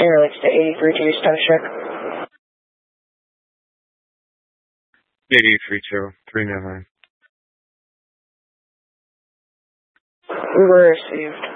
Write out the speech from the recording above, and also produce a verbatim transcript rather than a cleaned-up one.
Airlines to eighty-three two, status check. eighty-three two, three nine nine. We were received.